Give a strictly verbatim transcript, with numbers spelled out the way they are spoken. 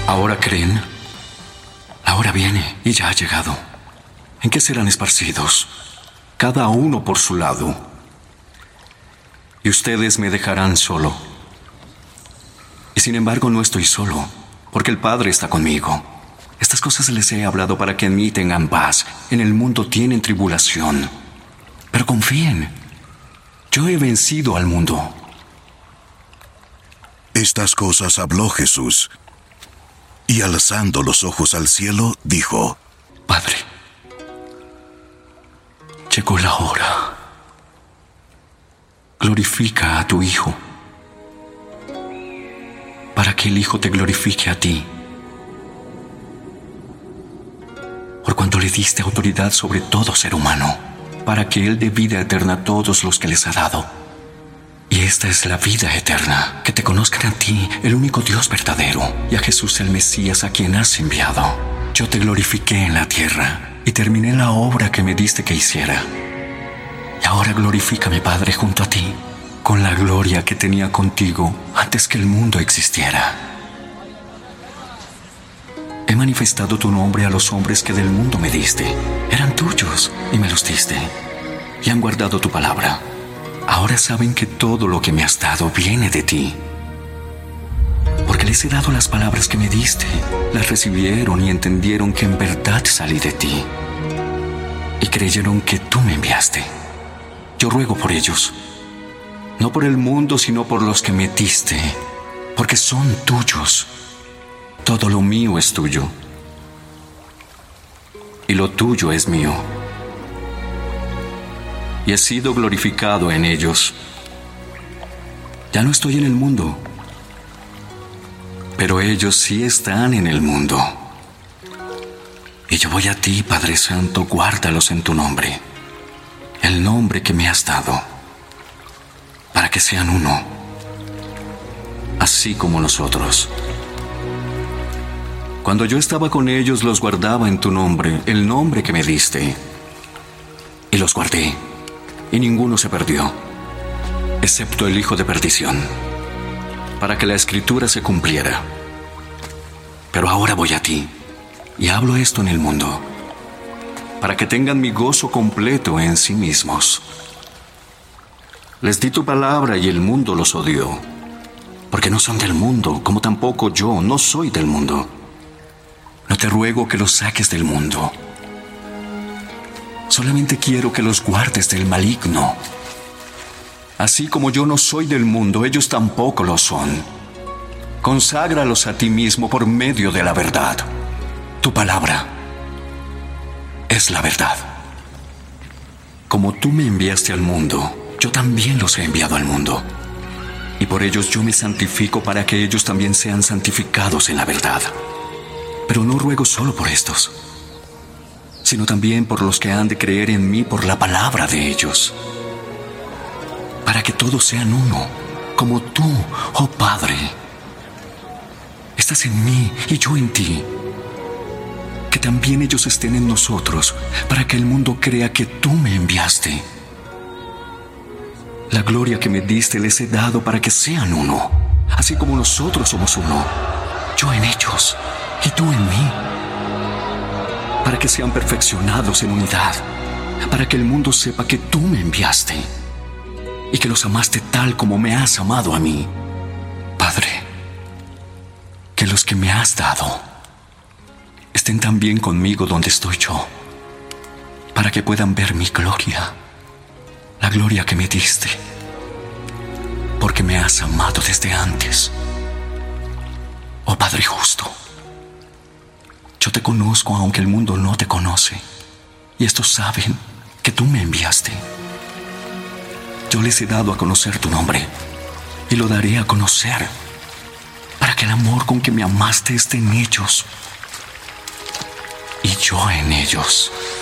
¿Ahora creen? Ahora viene y ya ha llegado. ¿En qué serán esparcidos? Cada uno por su lado. Y ustedes me dejarán solo. Y sin embargo no estoy solo, porque el Padre está conmigo. Estas cosas les he hablado para que en mí tengan paz. En el mundo tienen tribulación. Pero confíen, yo he vencido al mundo. Estas cosas habló Jesús, y alzando los ojos al cielo, dijo: Padre, llegó la hora. Glorifica a tu Hijo, para que el Hijo te glorifique a ti. Por cuanto le diste autoridad sobre todo ser humano, para que Él dé vida eterna a todos los que les ha dado. Y esta es la vida eterna, que te conozcan a ti, el único Dios verdadero, y a Jesús el Mesías, a quien has enviado. Yo te glorifiqué en la tierra, y terminé la obra que me diste que hiciera. Y ahora glorifícame, Padre, junto a ti, con la gloria que tenía contigo antes que el mundo existiera. He manifestado tu nombre a los hombres que del mundo me diste. Eran tuyos y me los diste, y han guardado tu palabra. Ahora saben que todo lo que me has dado viene de ti. Porque les he dado las palabras que me diste. Las recibieron y entendieron que en verdad salí de ti. Y creyeron que tú me enviaste. Yo ruego por ellos. No por el mundo, sino por los que me diste. Porque son tuyos. Todo lo mío es tuyo. Y lo tuyo es mío. Y he sido glorificado en ellos. Ya no estoy en el mundo, pero ellos sí están en el mundo. Y yo voy a ti, Padre Santo, guárdalos en tu nombre, el nombre que me has dado, para que sean uno, así como nosotros. Cuando yo estaba con ellos, los guardaba en tu nombre, el nombre que me diste, y los guardé. Y ninguno se perdió, excepto el hijo de perdición, para que la escritura se cumpliera. Pero ahora voy a ti, y hablo esto en el mundo, para que tengan mi gozo completo en sí mismos. Les di tu palabra y el mundo los odió, porque no son del mundo, como tampoco yo no soy del mundo. No te ruego que los saques del mundo. Solamente quiero que los guardes del maligno. Así como yo no soy del mundo, ellos tampoco lo son. Conságralos a ti mismo por medio de la verdad. Tu palabra es la verdad. Como tú me enviaste al mundo, yo también los he enviado al mundo. Y por ellos yo me santifico para que ellos también sean santificados en la verdad. Pero no ruego solo por estos, sino también por los que han de creer en mí por la palabra de ellos, para que todos sean uno, como tú, oh Padre. Estás en mí y yo en ti. Que también ellos estén en nosotros, para que el mundo crea que tú me enviaste. La gloria que me diste les he dado para que sean uno, así como nosotros somos uno, yo en ellos y tú en mí, para que sean perfeccionados en unidad, para que el mundo sepa que tú me enviaste y que los amaste tal como me has amado a mí. Padre, que los que me has dado estén también conmigo donde estoy yo, para que puedan ver mi gloria, la gloria que me diste, porque me has amado desde antes. Oh Padre justo, yo te conozco aunque el mundo no te conoce, y estos saben que tú me enviaste. Yo les he dado a conocer tu nombre, y lo daré a conocer, para que el amor con que me amaste esté en ellos, y yo en ellos.